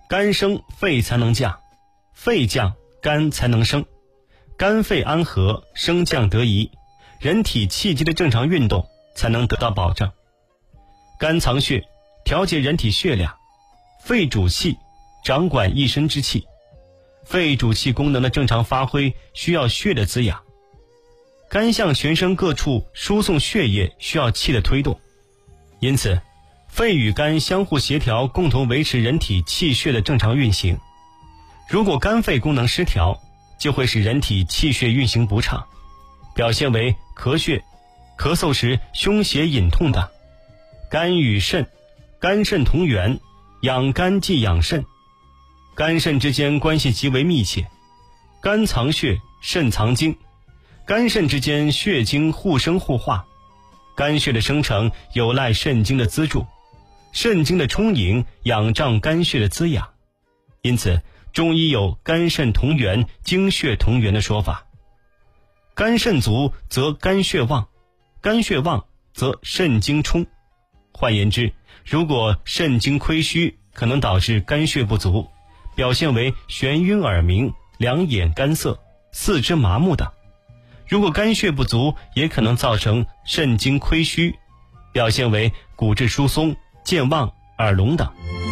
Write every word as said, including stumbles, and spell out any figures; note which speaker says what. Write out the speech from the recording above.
Speaker 1: 肝生肺才能降，肺降肝才能生，肝肺安和，升降得宜，人体气机的正常运动才能得到保证。肝藏血，调节人体血量；肺主气，掌管一身之气。肺主气功能的正常发挥需要血的滋养，肝向全身各处输送血液需要气的推动，因此肺与肝相互协调，共同维持人体气血的正常运行。如果肝肺功能失调，就会使人体气血运行不畅，表现为咳血、咳嗽时胸胁隐痛等。肝与肾，肝肾同源，养肝即养肾，肝肾之间关系极为密切，肝藏血，肾藏精，肝肾之间血精互生互化，肝血的生成有赖肾精的资助，肾精的充盈仰仗肝血的滋养。因此中医有肝肾同源，精血同源的说法。肝肾足则肝血旺，肝血旺则肾精充。换言之，如果肾精亏虚，可能导致肝血不足，表现为眩晕耳鸣、两眼干涩、四肢麻木等。如果肝血不足，也可能造成肾精亏虚，表现为骨质疏松、健忘、耳聋等。